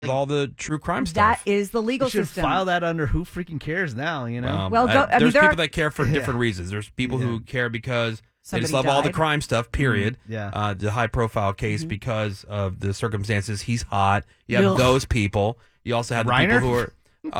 all the true crime stuff. That is the legal You should system. file that under who freaking cares now, you know? There's people that care for different reasons. There's people who care because they just love all the crime stuff, period. The high-profile case because of the circumstances. He's hot. You have those people. You also have the people who are...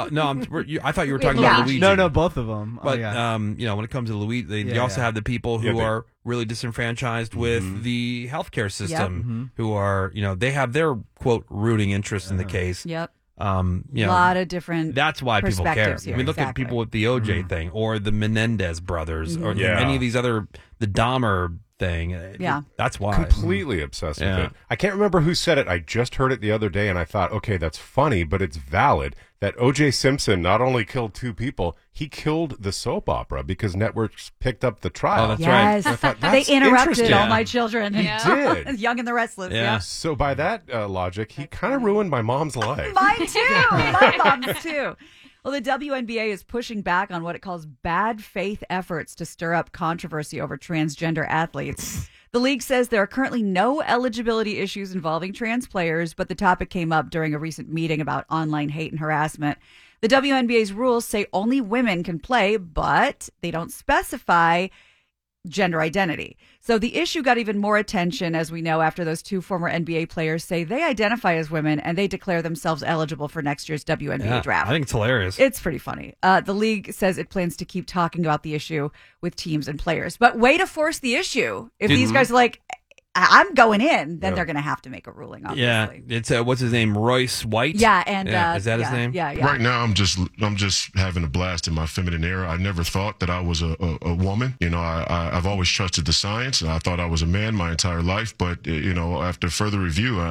I thought you were talking about Luigi. No, both of them. But when it comes to Luigi, you also have the people who are really disenfranchised with the healthcare system, who are they have their quote rooting interest in the case. Yep. A lot of different. That's why people care. Here. I mean, look at people with the OJ thing, or the Menendez brothers, or any of these other the Dahmer thing. That's why. Completely obsessed with it. I can't remember who said it. I just heard it the other day, and I thought, okay, that's funny, but it's valid that O.J. Simpson not only killed 2 people, he killed the soap opera because networks picked up the trial. Oh, that's right. I thought, that's they interrupted interesting. all my children. He did. Young and the Restless. Yeah. So by that logic, he kind of ruined my mom's life. Mine too. My mom's too. Well, the WNBA is pushing back on what it calls bad faith efforts to stir up controversy over transgender athletes. The league says there are currently no eligibility issues involving trans players, but the topic came up during a recent meeting about online hate and harassment. The WNBA's rules say only women can play, but they don't specify gender identity. So the issue got even more attention, as we know, after those 2 former NBA players say they identify as women and they declare themselves eligible for next year's WNBA draft. I think it's hilarious. It's pretty funny. The league says it plans to keep talking about the issue with teams and players. But way to force the issue. If these guys are like, I'm going in, then they're going to have to make a ruling, obviously. Yeah, it's what's his name, Royce White? Yeah, and is that his name? Yeah. Right now, I'm just having a blast in my feminine era. I never thought that I was a woman. I've always trusted the science. I thought I was a man my entire life, but after further review,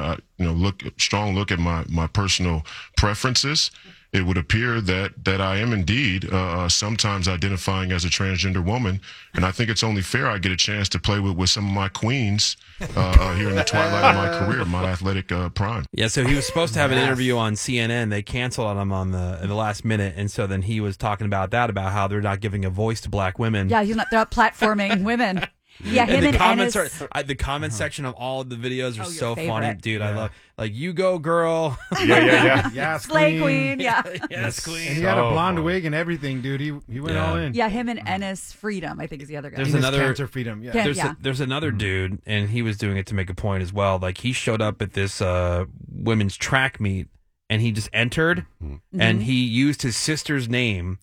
strong look at my personal preferences. It would appear that I am indeed sometimes identifying as a transgender woman, and I think it's only fair I get a chance to play with some of my queens here in the twilight of my career, my athletic prime. Yeah, so he was supposed to have an interview on CNN. They canceled on him in the last minute, and so then he was talking about how they're not giving a voice to black women. Yeah, they're not platforming women. Yeah, him and comments Ennis. the comment section of all of the videos are so favorite. funny, dude. I love you go girl. Yeah. Slay Queen. Yeah. Yes, Queen. And he had a blonde wig and everything, dude. He went all in. Yeah, him and Ennis Freedom, I think, is the other guy. There's another Cancer Freedom. Yeah. There's another dude, and he was doing it to make a point as well. Like he showed up at this women's track meet, and he just entered, and he used his sister's name,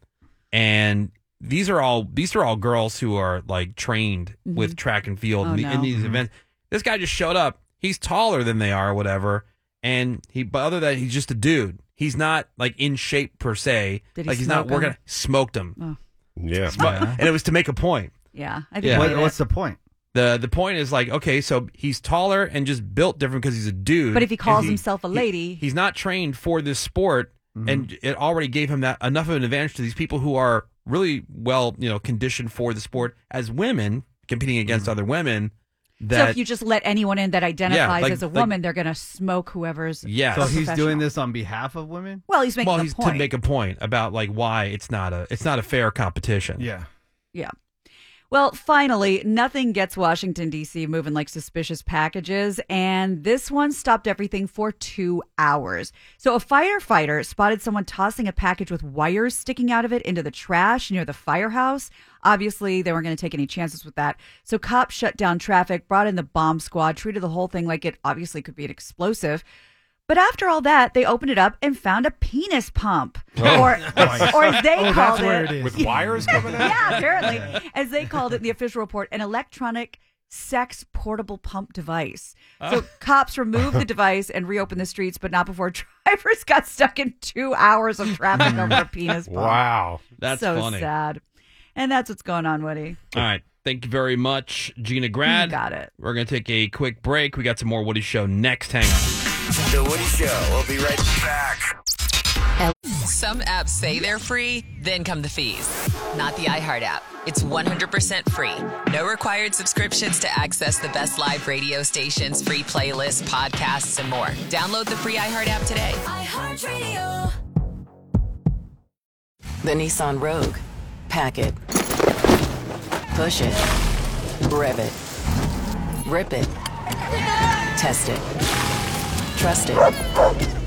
and these are all girls who are like trained with track and field in these events. This guy just showed up. He's taller than they are, or whatever, and but other than that, he's just a dude. He's not like in shape per se. He's not working. Smoked him. Oh. Yeah. And it was to make a point. Yeah, I think What's the point? The point is like, okay, so he's taller and just built different because he's a dude. But if he calls himself a lady, he's not trained for this sport, and it already gave him that enough of an advantage to these people who are really well, conditioned for the sport as women competing against other women. So if you just let anyone in that identifies as a woman, they're going to smoke whoever's. Yeah. So he's doing this on behalf of women? Well, he's making a point. To make a point about like why it's not a fair competition. Yeah. Yeah. Well, finally, nothing gets Washington, D.C. moving like suspicious packages, and this one stopped everything for 2 hours. So a firefighter spotted someone tossing a package with wires sticking out of it into the trash near the firehouse. Obviously, they weren't going to take any chances with that. So cops shut down traffic, brought in the bomb squad, treated the whole thing like it obviously could be an explosive. But after all that, they opened it up and found a penis pump, or as they called it, with wires coming out. Yeah, apparently, as they called it in the official report, an electronic sex portable pump device. So cops removed the device and reopened the streets, but not before drivers got stuck in 2 hours of traffic over a penis pump. Wow, that's so funny. Sad. And that's what's going on, Woody. All right. Thank you very much, Gina Grad. You got it. We're going to take a quick break. We got some more Woody Show next. Hang on. The Woody Show. We'll be right back. Some apps say they're free, then come the fees. Not the iHeart app. It's 100% free. No required subscriptions to access the best live radio stations, free playlists, podcasts, and more. Download the free iHeart app today. iHeartRadio. The Nissan Rogue. Pack it. Push it. Rev it. Rip it. Test it. Trust it.